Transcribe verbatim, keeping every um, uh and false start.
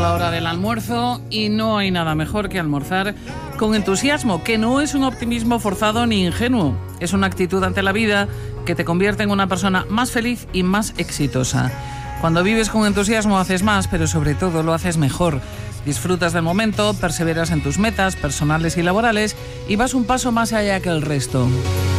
la hora del almuerzo y no hay nada mejor que almorzar con entusiasmo, que no es un optimismo forzado ni ingenuo. Es una actitud ante la vida que te convierte en una persona más feliz y más exitosa. Cuando vives con entusiasmo haces más, pero sobre todo lo haces mejor. Disfrutas del momento, perseveras en tus metas personales y laborales y vas un paso más allá que el resto.